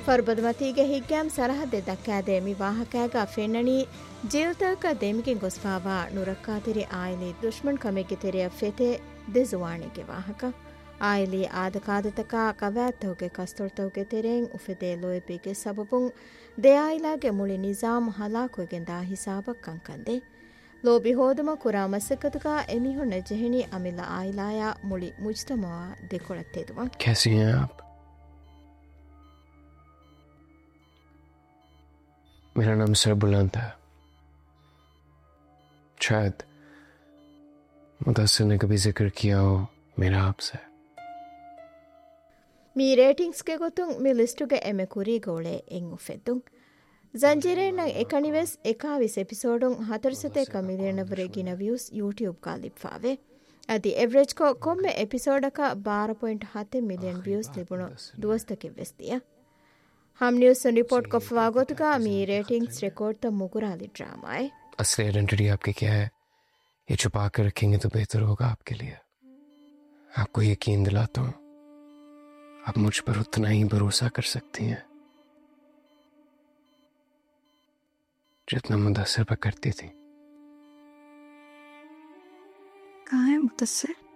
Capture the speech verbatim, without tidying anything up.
ಫರ್ಬದ್ಮತಿಗೆ ಹಿಗ್ಗ್ಯಾಮ್ ಸರಹದ್ದೆ ದಕ್ಕಾದೇಮಿ ವಾಹಕಾಗ ಫೆನ್ನಣಿ ಜೀವತಕ ದೇಮಿಗೆ ಗೊಸ್ಪಾವ ನುರಕ್ಕಾತಿರಿ ಆಯಲಿ ದುಶ್ಮನ್ ಕಮೆಗೆ ತೆರೆಯ ಫೆತೆ ದೆಜುವಾಣಿಗೆ ವಾಹಕ ಆಯಲಿ ಆದಕಾದತಕ ಕವ್ಯಾತ್ತವಗೆ ಕಸ್ತೊಳ್ತವಗೆ ತೆರೆಂ ಉಫೆದೆ ಲೋಯಬಿಗೆ ಸಬಬುಂ ದೆ ಆಯಿಲಾಗೆ ಮುಳಿ ನಿಜಾಮ್ ಹಲಾಕೊಗೆಂದ ಹಿಸಾಬಕ್ ಕಂಕಂದೆ ಲೋಬಿ ಹೋದಮ ಕುರಾ ಮಸಕತಕ ಎಮಿಹುಣ್ಣ ಜೆಹಣಿ ಅಮಿಲ ಆಯಿಲಾಯ ಮುಳಿ ಮುಜ್ತಮವ ದೆಕೊಳತ್ತೆದುವ कैसी हैं आप? मेरा नाम सर बुलंद है। शायद मुदस्सिर ने कभी जिक्र किया हो मेरा आपसे। मी रेटिंग्स के गोतुं मी लिस्ट के एमे कुरी गोले इंग उफेदुं जंजीरे न एकनिवेस एकाविस एपिसोडुं हतरसते कमिलियन वरेगिन व्यूज यूट्यूब का लिप्फावे अदि एवरेज को कोम्मे एपिसोड का बारह पॉइंट सात मिलियन व्यूज लिबुणो दुवस्तके वेस्तिया हम न्यूज़ रिपोर्ट को फवागोत का मी रेटिंग्स रिकॉर्ड तो मुकुराली ड्रामा है। असली आइडेंटिटी आपकी क्या है ये छुपा कर रखेंगे तो बेहतर होगा आपके लिए। आपको यकीन दिलाता हूँ आप मुझ पर उतना ही भरोसा कर सकती हैं जितना मुदस्सिर पर करती थी। कहाँ है मुदस्सिर?